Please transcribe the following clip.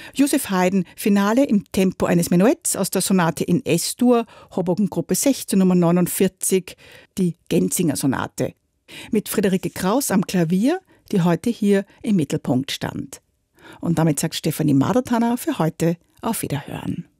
Joseph Haydn, Finale im Tempo eines Menuetts aus der Sonate in S-Dur, Hoboken Gruppe 16, Nummer 49, die Genzinger Sonate. Mit Friederike Kraus am Klavier, die heute hier im Mittelpunkt stand. Und damit sagt Stefanie Madertaner für heute auf Wiederhören.